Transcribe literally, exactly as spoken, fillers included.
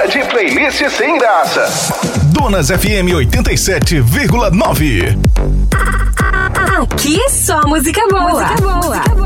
Hora de playlist sem graça. Donas F M oitenta e sete vírgula nove. Aqui só música boa. Música boa.